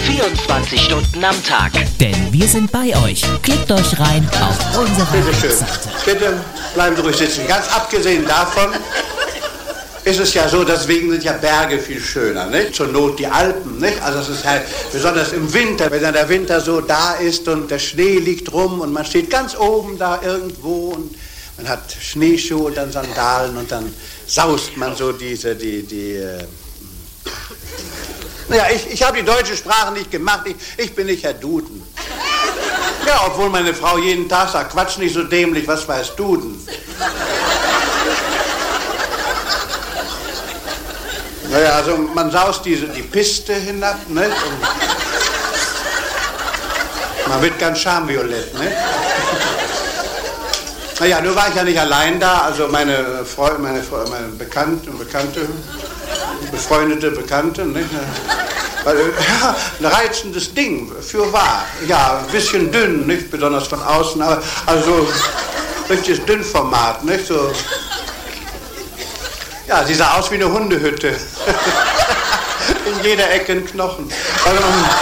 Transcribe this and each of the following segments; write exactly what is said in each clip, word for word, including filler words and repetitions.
vierundzwanzig Stunden am Tag. Denn wir sind bei euch. Klickt euch rein auf unsere Bitte schön. Webseite. Bitte bleiben Sie ruhig sitzen. Ganz abgesehen davon ist es ja so, deswegen sind ja Berge viel schöner, nicht? Zur Not die Alpen, nicht? Also es ist halt, besonders im Winter, wenn dann der Winter so da ist und der Schnee liegt rum und man steht ganz oben da irgendwo und man hat Schneeschuhe und dann Sandalen und dann saust man so diese, die, die, äh naja, ich, ich habe die deutsche Sprache nicht gemacht, ich, ich bin nicht Herr Duden. Ja, obwohl meine Frau jeden Tag sagt, Quatsch nicht so dämlich, was weiß Duden? Naja, also man saust diese, die Piste hinab, ne? Und man wird ganz schamviolett, ne? Naja, nur war ich ja nicht allein da, also meine Freunde, meine, Freunde, meine Bekannte und Bekannte, befreundete Bekannte, ne? Ja, ein reizendes Ding, für wahr. Ja, ein bisschen dünn, nicht besonders von außen, aber also richtiges Dünnformat, nicht so. Ja, sie sah aus wie eine Hundehütte. In jeder Ecke ein Knochen. Also,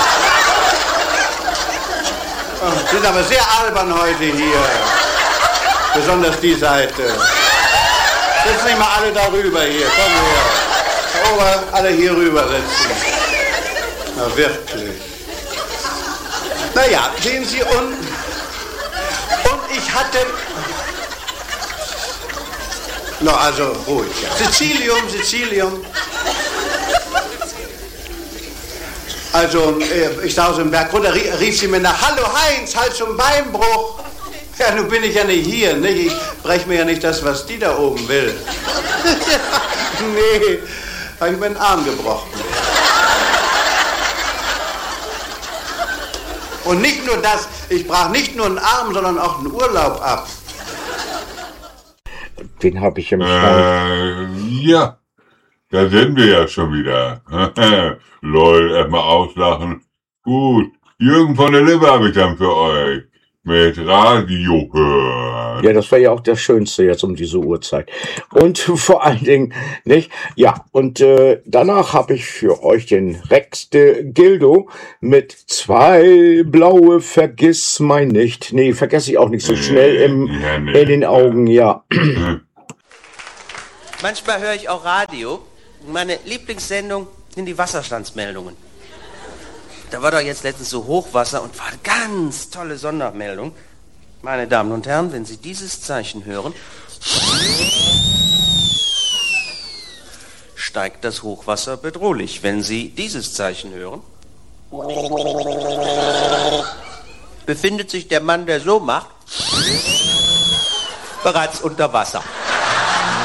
Sie sind aber sehr albern heute hier. Besonders die Seite. Sitzen nicht mal alle darüber hier. Komm her. Ober, alle hier rüber sitzen. Na wirklich. Naja, sehen Sie, und, und ich hatte... No, also ruhig, ja. Sizilium, Sizilium. Also, ich saß im Berg runter, rief sie mir nach, hallo Heinz, halt zum Beinbruch. Ja, nun bin ich ja nicht hier, nicht? Ich brech mir ja nicht das, was die da oben will. Nee, hab ich mir den Arm gebrochen. Und nicht nur das, ich brach nicht nur einen Arm, sondern auch einen Urlaub ab. Den habe ich im Schrank. Äh, ja, da sind wir ja schon wieder. Lol, erstmal auslachen. Gut, Jürgen von der Lippe habe ich dann für euch. Mit Radio hören. Ja, das war ja auch das Schönste jetzt um diese Uhrzeit. Und vor allen Dingen, nicht? Ja, und äh, danach habe ich für euch den Rex de Gildo mit zwei blaue Vergissmeinnicht. Nee, vergesse ich auch nicht so schnell im, ja, nee. in den Augen, ja. Manchmal höre ich auch Radio. Meine Lieblingssendung sind die Wasserstandsmeldungen. Da war doch jetzt letztens so Hochwasser und war eine ganz tolle Sondermeldung. Meine Damen und Herren, wenn Sie dieses Zeichen hören, steigt das Hochwasser bedrohlich. Wenn Sie dieses Zeichen hören, befindet sich der Mann, der so macht, bereits unter Wasser.